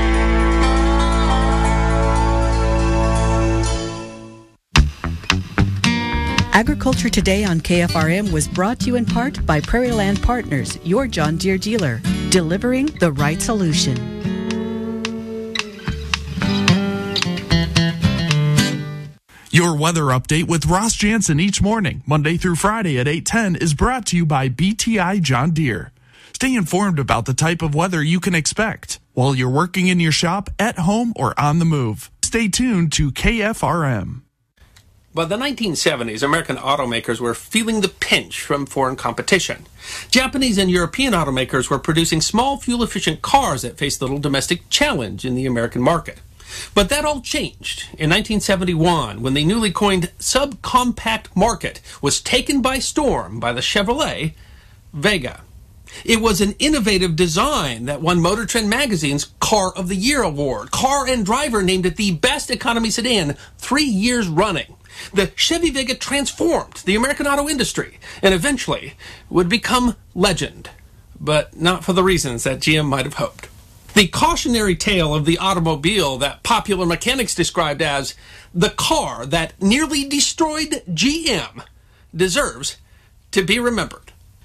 Agriculture Today on K F R M was brought to you in part by Prairie Land Partners, your John Deere dealer, delivering the right solution. Your weather update with Ross Jansen each morning, Monday through Friday at eight ten, is brought to you by B T I John Deere. Stay informed about the type of weather you can expect while you're working in your shop, at home, or on the move. Stay tuned to K F R M. By the nineteen seventies, American automakers were feeling the pinch from foreign competition. Japanese and European automakers were producing small, fuel-efficient cars that faced little domestic challenge in the American market. But that all changed in nineteen seventy-one when the newly coined subcompact market was taken by storm by the Chevrolet Vega. It was an innovative design that won Motor Trend magazine's Car of the Year award. Car and Driver named it the best economy sedan three years running. The Chevy Vega transformed the American auto industry and eventually would become legend, but not for the reasons that G M might have hoped. The cautionary tale of the automobile that popular mechanics described as the car that nearly destroyed G M deserves to be remembered.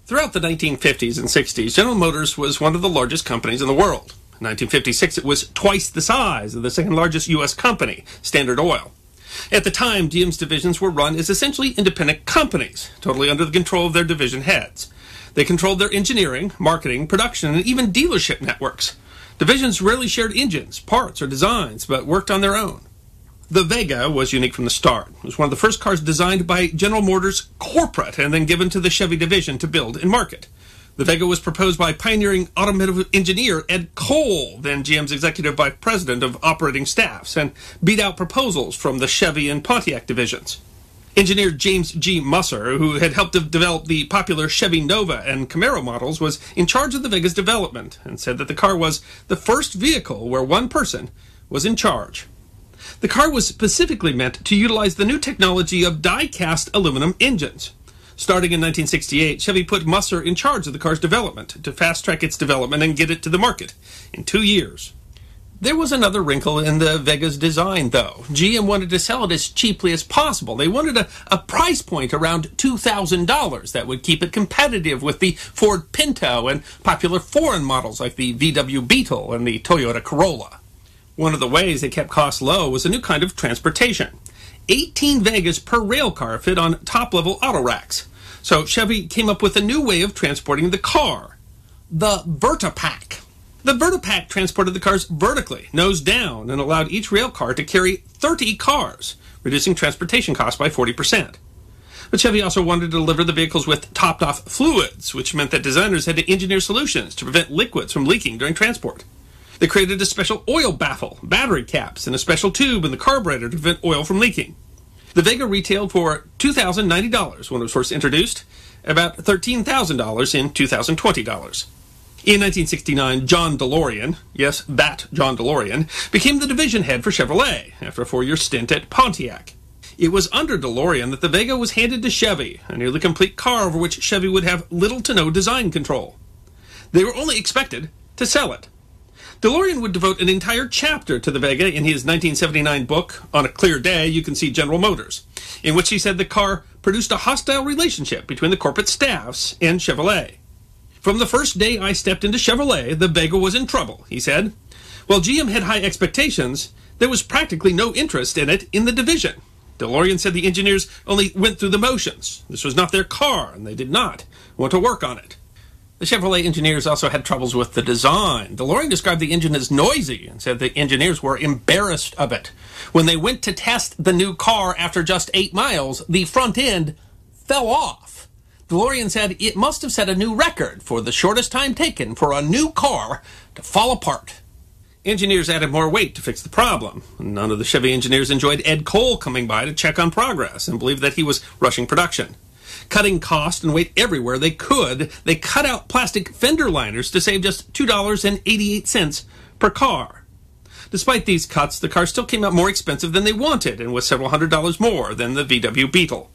Throughout the nineteen fifties and sixties, General Motors was one of the largest companies in the world. In nineteen fifty-six, it was twice the size of the second largest U S company, Standard Oil. At the time, G M's divisions were run as essentially independent companies, totally under the control of their division heads. They controlled their engineering, marketing, production, and even dealership networks. Divisions rarely shared engines, parts, or designs, but worked on their own. The Vega was unique from the start. It was one of the first cars designed by General Motors corporate and then given to the Chevy division to build and market. The Vega was proposed by pioneering automotive engineer Ed Cole, then G M's executive vice president of operating staffs, and beat out proposals from the Chevy and Pontiac divisions. Engineer James G. Musser, who had helped to develop the popular Chevy Nova and Camaro models, was in charge of the Vega's development and said that the car was the first vehicle where one person was in charge. The car was specifically meant to utilize the new technology of die-cast aluminum engines. Starting in nineteen sixty-eight, Chevy put Musser in charge of the car's development to fast-track its development and get it to the market in two years. There was another wrinkle in the Vega's design, though. G M wanted to sell it as cheaply as possible. They wanted a, a price point around two thousand dollars that would keep it competitive with the Ford Pinto and popular foreign models like the V W Beetle and the Toyota Corolla. One of the ways they kept costs low was a new kind of transportation. eighteen Vegas per rail car fit on top-level auto racks. So Chevy came up with a new way of transporting the car, the Vertipack. The Vertipack transported the cars vertically, nose down, and allowed each rail car to carry thirty cars, reducing transportation costs by forty percent. But Chevy also wanted to deliver the vehicles with topped-off fluids, which meant that designers had to engineer solutions to prevent liquids from leaking during transport. They created a special oil baffle, battery caps, and a special tube in the carburetor to prevent oil from leaking. The Vega retailed for two thousand ninety dollars when it was first introduced, about thirteen thousand dollars in two thousand twenty dollars. In nineteen sixty-nine, John DeLorean, yes, that John DeLorean, became the division head for Chevrolet after a four-year stint at Pontiac. It was under DeLorean that the Vega was handed to Chevy, a nearly complete car over which Chevy would have little to no design control. They were only expected to sell it. DeLorean would devote an entire chapter to the Vega in his nineteen seventy-nine book, On a Clear Day, You Can See General Motors, in which he said the car produced a hostile relationship between the corporate staffs and Chevrolet. From the first day I stepped into Chevrolet, the Vega was in trouble, he said. While G M had high expectations, there was practically no interest in it in the division. DeLorean said the engineers only went through the motions. This was not their car, and they did not want to work on it. The Chevrolet engineers also had troubles with the design. DeLorean described the engine as noisy and said the engineers were embarrassed of it. When they went to test the new car after just eight miles, the front end fell off. DeLorean said it must have set a new record for the shortest time taken for a new car to fall apart. Engineers added more weight to fix the problem. None of the Chevy engineers enjoyed Ed Cole coming by to check on progress and believed that he was rushing production. Cutting cost and weight everywhere they could, they cut out plastic fender liners to save just two dollars and eighty-eight cents per car. Despite these cuts, the car still came out more expensive than they wanted and was several hundred dollars more than the V W Beetle.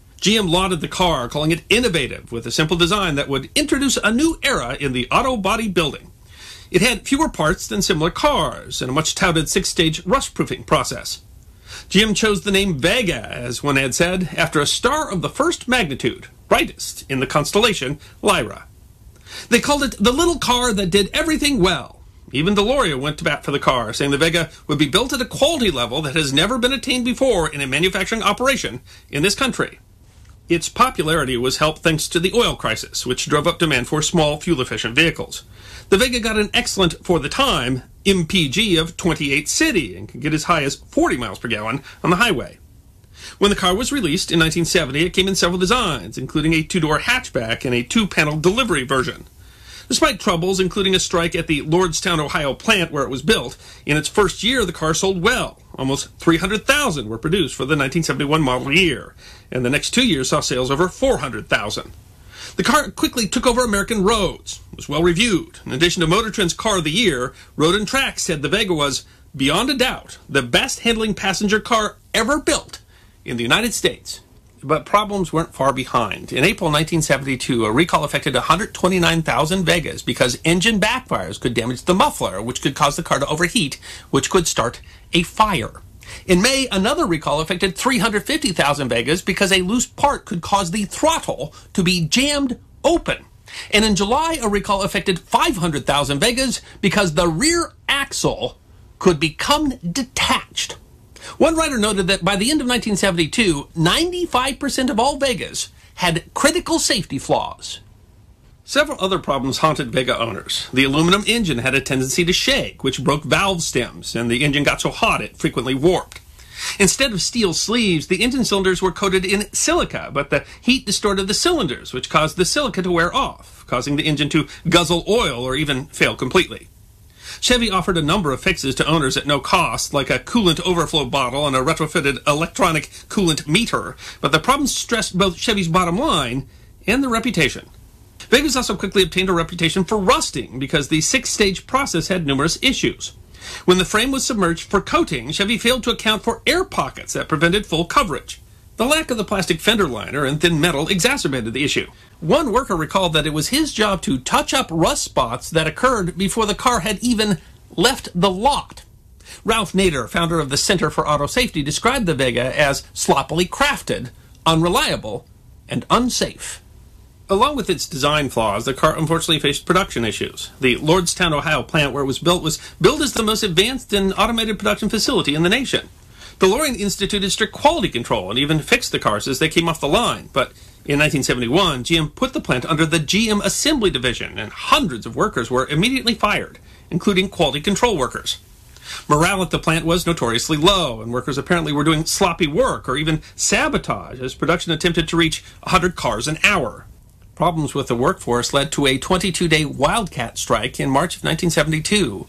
G M lauded the car, calling it innovative with a simple design that would introduce a new era in the auto body building. It had fewer parts than similar cars and a much-touted six-stage rust-proofing process. G M chose the name Vega, as one had said, after a star of the first magnitude, brightest in the constellation Lyra. They called it the little car that did everything well. Even DeLorean went to bat for the car, saying the Vega would be built at a quality level that has never been attained before in a manufacturing operation in this country. Its popularity was helped thanks to the oil crisis, which drove up demand for small, fuel-efficient vehicles. The Vega got an excellent, for the time, M P G of twenty-eight city and could get as high as forty miles per gallon on the highway. When the car was released in nineteen seventy, it came in several designs, including a two-door hatchback and a two-panel delivery version. Despite troubles, including a strike at the Lordstown, Ohio plant where it was built, in its first year the car sold well. Almost three hundred thousand were produced for the nineteen seventy-one model year, and the next two years saw sales over four hundred thousand. The car quickly took over American roads, was well reviewed. In addition to Motor Trend's Car of the Year, Road and Track said the Vega was, beyond a doubt, the best handling passenger car ever built in the United States. But problems weren't far behind. In April nineteen seventy-two, a recall affected one hundred twenty-nine thousand Vegas because engine backfires could damage the muffler, which could cause the car to overheat, which could start a fire. In May, another recall affected three hundred fifty thousand Vegas because a loose part could cause the throttle to be jammed open. And in July, a recall affected five hundred thousand Vegas because the rear axle could become detached. One writer noted that by the end of nineteen seventy-two, ninety-five percent of all Vegas had critical safety flaws. Several other problems haunted Vega owners. The aluminum engine had a tendency to shake, which broke valve stems, and the engine got so hot it frequently warped. Instead of steel sleeves, the engine cylinders were coated in silica, but the heat distorted the cylinders, which caused the silica to wear off, causing the engine to guzzle oil or even fail completely. Chevy offered a number of fixes to owners at no cost, like a coolant overflow bottle and a retrofitted electronic coolant meter, but the problems stressed both Chevy's bottom line and their reputation. Vegas also quickly obtained a reputation for rusting because the six-stage process had numerous issues. When the frame was submerged for coating, Chevy failed to account for air pockets that prevented full coverage. The lack of the plastic fender liner and thin metal exacerbated the issue. One worker recalled that it was his job to touch up rust spots that occurred before the car had even left the lot. Ralph Nader, founder of the Center for Auto Safety, described the Vega as sloppily crafted, unreliable, and unsafe. Along with its design flaws, the car unfortunately faced production issues. The Lordstown, Ohio plant where it was built was billed as the most advanced and automated production facility in the nation. DeLorean instituted strict quality control and even fixed the cars as they came off the line. But in nineteen seventy-one, G M put the plant under the G M Assembly Division, and hundreds of workers were immediately fired, including quality control workers. Morale at the plant was notoriously low, and workers apparently were doing sloppy work or even sabotage as production attempted to reach one hundred cars an hour. Problems with the workforce led to a twenty-two day wildcat strike in March of nineteen seventy-two.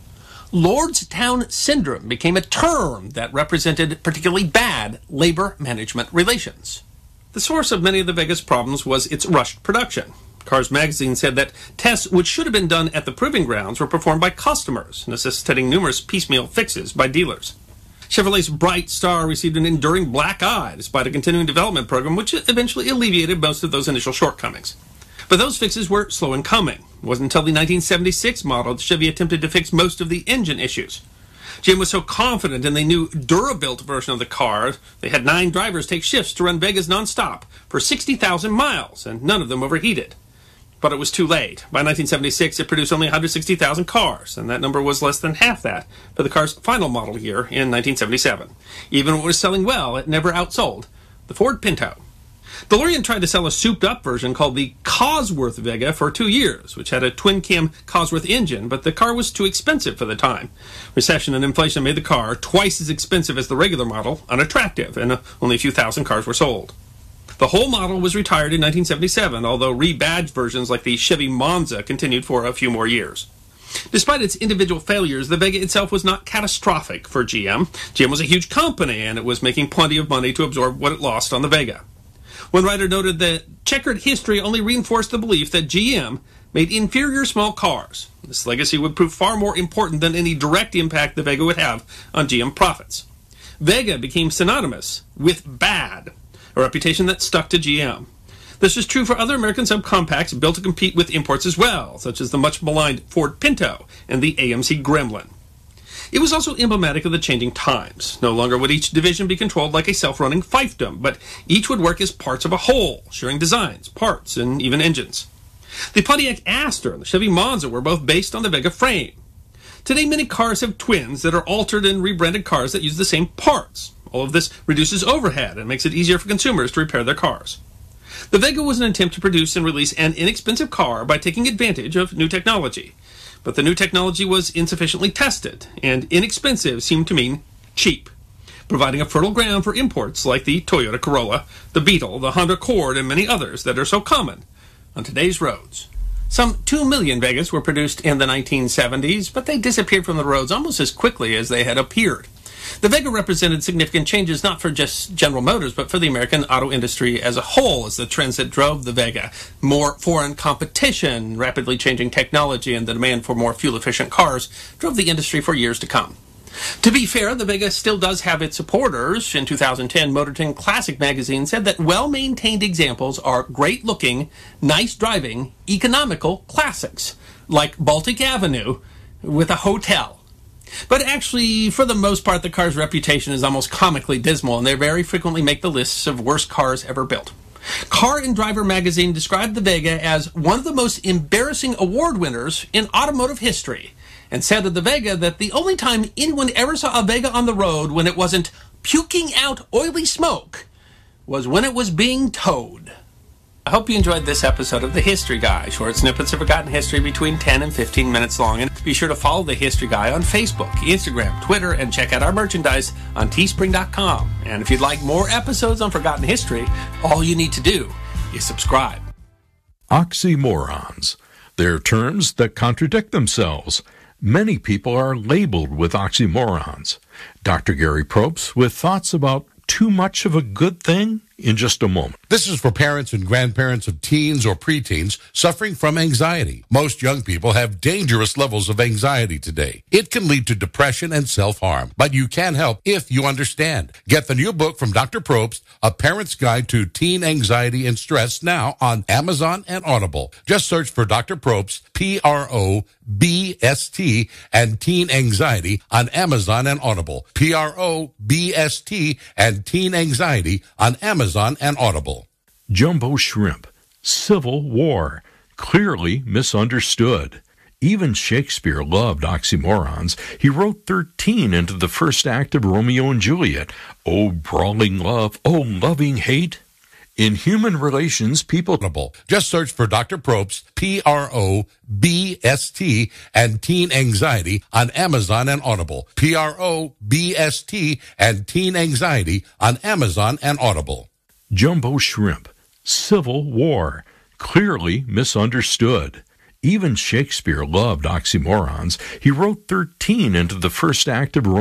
Lordstown Syndrome became a term that represented particularly bad labor management relations. The source of many of the Vegas problems was its rushed production. Cars Magazine said that tests which should have been done at the proving grounds were performed by customers, necessitating numerous piecemeal fixes by dealers. Chevrolet's Bright Star received an enduring black eye despite a continuing development program which eventually alleviated most of those initial shortcomings. But those fixes were slow in coming. It wasn't until the nineteen seventy-six model that Chevy attempted to fix most of the engine issues. G M was so confident in the new Durabuilt version of the car, they had nine drivers take shifts to run Vegas nonstop for sixty thousand miles, and none of them overheated. But it was too late. By nineteen seventy-six, it produced only one hundred sixty thousand cars, and that number was less than half that for the car's final model year in nineteen seventy-seven. Even when it was selling well, it never outsold the Ford Pinto. DeLorean tried to sell a souped-up version called the Cosworth Vega for two years, which had a twin-cam Cosworth engine, but the car was too expensive for the time. Recession and inflation made the car, twice as expensive as the regular model, unattractive, and uh, only a few thousand cars were sold. The whole model was retired in nineteen seventy-seven, although rebadged versions like the Chevy Monza continued for a few more years. Despite its individual failures, the Vega itself was not catastrophic for G M. G M was a huge company, and it was making plenty of money to absorb what it lost on the Vega. One writer noted that checkered history only reinforced the belief that G M made inferior small cars. This legacy would prove far more important than any direct impact the Vega would have on G M profits. Vega became synonymous with bad, a reputation that stuck to G M. This was true for other American subcompacts built to compete with imports as well, such as the much-maligned Ford Pinto and the A M C Gremlin. It was also emblematic of the changing times. No longer would each division be controlled like a self-running fiefdom, but each would work as parts of a whole, sharing designs, parts, and even engines. The Pontiac Astor and the Chevy Monza were both based on the Vega frame. Today, many cars have twins that are altered and rebranded cars that use the same parts. All of this reduces overhead and makes it easier for consumers to repair their cars. The Vega was an attempt to produce and release an inexpensive car by taking advantage of new technology. But the new technology was insufficiently tested, and inexpensive seemed to mean cheap, providing a fertile ground for imports like the Toyota Corolla, the Beetle, the Honda Accord, and many others that are so common on today's roads. Some two million Vegas were produced in the nineteen seventies, but they disappeared from the roads almost as quickly as they had appeared. The Vega represented significant changes not for just General Motors, but for the American auto industry as a whole, as the trends that drove the Vega. More foreign competition, rapidly changing technology, and the demand for more fuel-efficient cars drove the industry for years to come. To be fair, the Vega still does have its supporters. In two thousand ten, Motorton Classic magazine said that well-maintained examples are great-looking, nice-driving, economical classics, like Baltic Avenue with a hotel. But actually, for the most part, the car's reputation is almost comically dismal, and they very frequently make the lists of worst cars ever built. Car and Driver magazine described the Vega as one of the most embarrassing award winners in automotive history, and said of the Vega that the only time anyone ever saw a Vega on the road when it wasn't puking out oily smoke was when it was being towed. I hope you enjoyed this episode of The History Guy, short snippets of forgotten history between ten and fifteen minutes long. And be sure to follow The History Guy on Facebook, Instagram, Twitter, and check out our merchandise on teespring dot com. And if you'd like more episodes on forgotten history, all you need to do is subscribe. Oxymorons. They're terms that contradict themselves. Many people are labeled with oxymorons. Doctor Gary Probst with thoughts about too much of a good thing in just a moment. This is for parents and grandparents of teens or preteens suffering from anxiety. Most young people have dangerous levels of anxiety today. It can lead to depression and self-harm, but you can help if you understand. Get the new book from Doctor Probst, A Parent's Guide to Teen Anxiety and Stress, now on Amazon and Audible. Just search for Doctor Probst, P R O B S T, and Teen Anxiety on Amazon and Audible. P R O B S T and Teen Anxiety on Amazon and Audible. Jumbo shrimp. Civil war. Clearly misunderstood. Even Shakespeare loved oxymorons. He wrote thirteen into the first act of Romeo and Juliet. Oh, brawling love. Oh, loving hate. In human relations, people... Just search for Doctor Probst, P R O B S T, and Teen Anxiety on Amazon and Audible. P R O B S T and Teen Anxiety on Amazon and Audible. Jumbo shrimp. Civil war. Clearly misunderstood. Even Shakespeare loved oxymorons. He wrote thirteen into the first act of Romeo